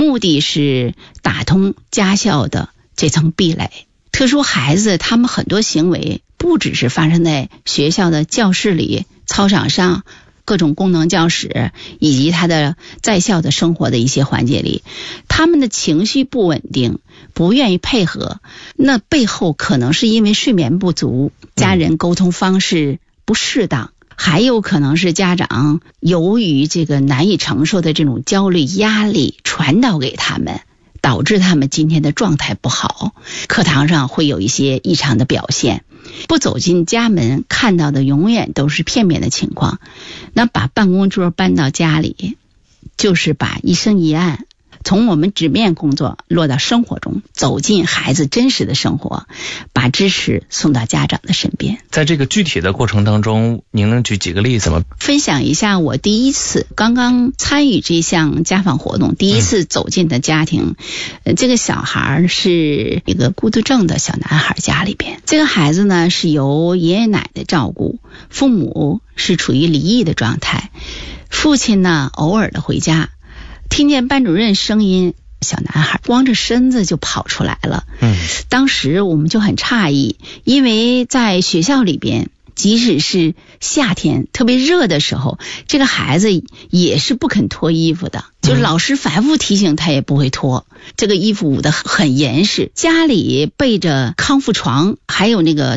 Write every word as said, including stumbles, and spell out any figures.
目的是打通家校的这层壁垒。特殊孩子他们很多行为不只是发生在学校的教室里、操场上、各种功能教室以及他的在校的生活的一些环节里，他们的情绪不稳定，不愿意配合，那背后可能是因为睡眠不足，家人沟通方式不适当，还有可能是家长由于这个难以承受的这种焦虑压力传导给他们，导致他们今天的状态不好，课堂上会有一些异常的表现，不走进家门看到的永远都是片面的情况。那把办公桌搬到家里，就是把一生一案从我们纸面工作落到生活中，走进孩子真实的生活，把支持送到家长的身边。 在这个具体的过程当中，您能举几个例子吗？ 分享一下我第一次刚刚参与这项家访活动，第一次走进的家庭、嗯、这个小孩是一个孤独症的小男孩，家里边这个孩子呢是由爷爷奶奶照顾，父母是处于离异的状态，父亲呢偶尔的回家，听见班主任声音，小男孩光着身子就跑出来了。嗯，当时我们就很诧异，因为在学校里边，即使是夏天特别热的时候，这个孩子也是不肯脱衣服的，就是老师反复提醒他也不会脱，这个衣服捂得很严实，家里备着康复床，还有那个